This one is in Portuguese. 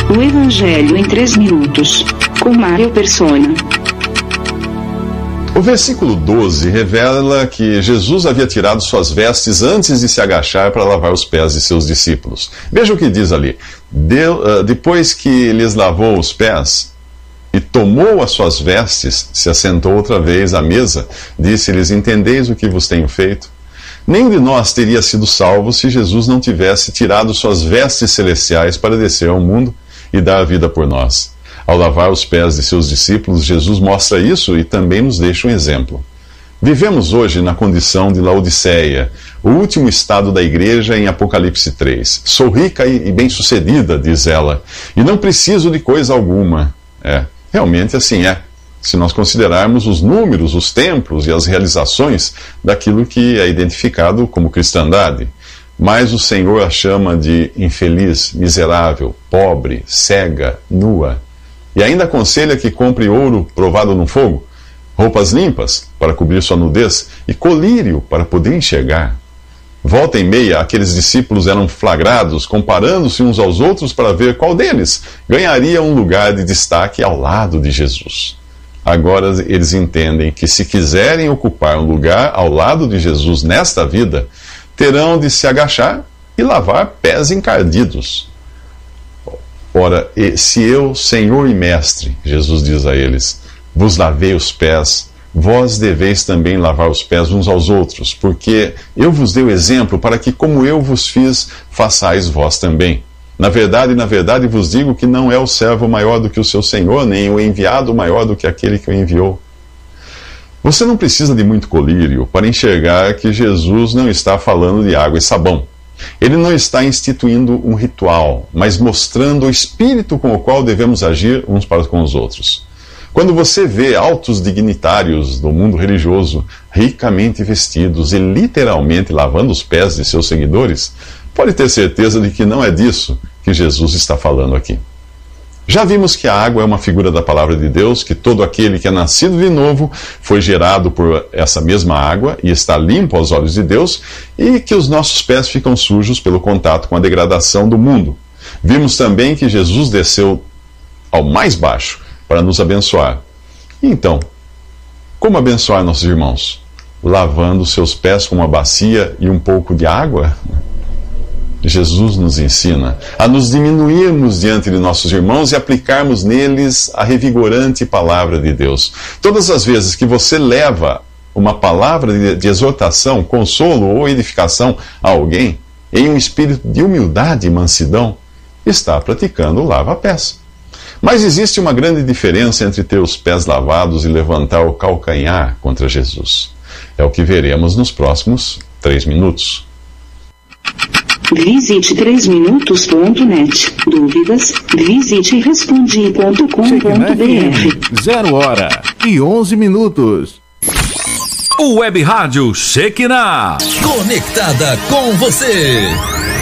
O Evangelho em 3 minutos, com Mário Persona. O versículo 12 revela que Jesus havia tirado suas vestes antes de se agachar para lavar os pés de seus discípulos. Veja o que diz ali. Depois que lhes lavou os pés e tomou as suas vestes, se assentou outra vez à mesa, disse-lhes: entendeis o que vos tenho feito? Nenhum de nós teria sido salvo se Jesus não tivesse tirado suas vestes celestiais para descer ao mundo e dar a vida por nós. Ao lavar os pés de seus discípulos, Jesus mostra isso e também nos deixa um exemplo. Vivemos hoje na condição de Laodiceia, o último estado da igreja em Apocalipse 3. Sou rica e bem-sucedida, diz ela, e não preciso de coisa alguma. Realmente assim é, se nós considerarmos os números, os templos e as realizações daquilo que é identificado como cristandade. Mas o Senhor a chama de infeliz, miserável, pobre, cega, nua. E ainda aconselha que compre ouro provado no fogo, roupas limpas para cobrir sua nudez e colírio para poder enxergar. Volta e meia, aqueles discípulos eram flagrados comparando-se uns aos outros para ver qual deles ganharia um lugar de destaque ao lado de Jesus. Agora eles entendem que se quiserem ocupar um lugar ao lado de Jesus nesta vida, terão de se agachar e lavar pés encardidos. Ora, se eu, Senhor e Mestre, Jesus diz a eles, vos lavei os pés, vós deveis também lavar os pés uns aos outros, porque eu vos dei o exemplo para que, como eu vos fiz, façais vós também. Na verdade vos digo que não é o servo maior do que o seu Senhor, nem o enviado maior do que aquele que o enviou. Você não precisa de muito colírio para enxergar que Jesus não está falando de água e sabão. Ele não está instituindo um ritual, mas mostrando o espírito com o qual devemos agir uns para com os outros. Quando você vê altos dignitários do mundo religioso ricamente vestidos e literalmente lavando os pés de seus seguidores, pode ter certeza de que não é disso que Jesus está falando aqui. Já vimos que a água é uma figura da palavra de Deus, que todo aquele que é nascido de novo foi gerado por essa mesma água e está limpo aos olhos de Deus, e que os nossos pés ficam sujos pelo contato com a degradação do mundo. Vimos também que Jesus desceu ao mais baixo para nos abençoar. E então, como abençoar nossos irmãos? Lavando seus pés com uma bacia e um pouco de água? Jesus nos ensina a nos diminuirmos diante de nossos irmãos e aplicarmos neles a revigorante palavra de Deus. Todas as vezes que você leva uma palavra de exortação, consolo ou edificação a alguém, em um espírito de humildade e mansidão, está praticando o lava-pés. Mas existe uma grande diferença entre ter os pés lavados e levantar o calcanhar contra Jesus. É o que veremos nos próximos 3 minutos. Visite 3minutos.net. Dúvidas? Visite respondi.com.br. 0 hora e 11 minutos. O Web Rádio Shekinah. Conectada com você.